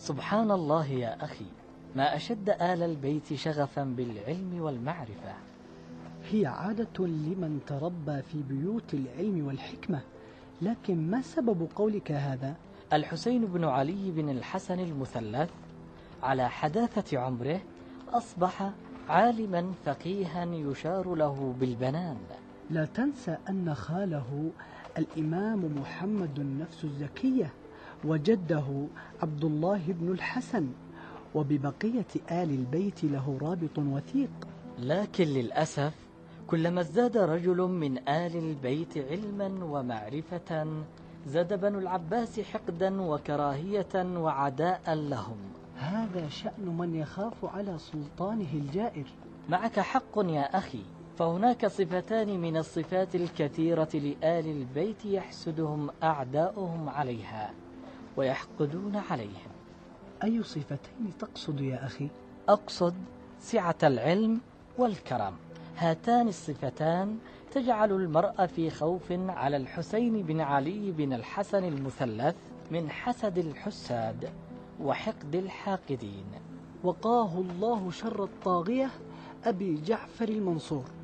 سبحان الله يا أخي، ما أشد آل البيت شغفا بالعلم والمعرفة. هي عادة لمن تربى في بيوت العلم والحكمة، لكن ما سبب قولك هذا؟ الحسين بن علي بن الحسن المثلث على حداثة عمره أصبح عالما فقيها يشار له بالبنان. لا تنسى أن خاله الإمام محمد النفس الزكية وجده عبد الله بن الحسن، وببقية آل البيت له رابط وثيق. لكن للأسف كلما ازداد رجل من آل البيت علما ومعرفة زاد بنو العباس حقدا وكراهية وعداء لهم. هذا شأن من يخاف على سلطانه الجائر. معك حق يا أخي، فهناك صفتان من الصفات الكثيرة لآل البيت يحسدهم أعداؤهم عليها ويحقدون عليهم. أي صفتين تقصد يا أخي؟ أقصد سعة العلم والكرم. هاتان الصفتان تجعل المرء في خوف على الحسين بن علي بن الحسن المثلث من حسد الحساد وحقد الحاقدين. وقاه الله شر الطاغية أبي جعفر المنصور.